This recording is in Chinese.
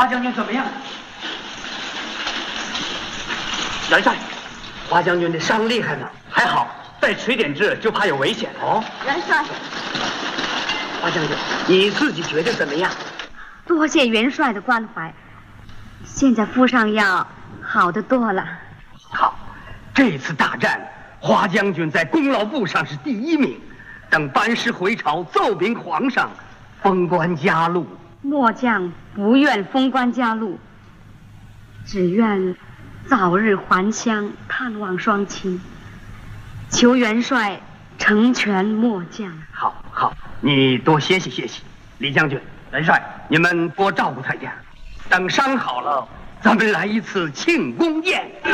华将军怎么样？ 元帅，华将军的伤厉害吗？ 还好，再迟点治就怕有危险哦。 元帅， 华将军，你自己觉得怎么样？ 多谢元帅的关怀，现在敷上药，好得多了。 好，这次大战，华将军在功劳簿上是第1名。等班师回朝，奏禀皇上，封官加禄。 末将不愿封官加禄，只愿早日还乡探望双亲，求元帅成全末将。 好，你多歇息歇息。李将军，元帅，你们多照顾他点。等伤好了，咱们来一次庆功宴。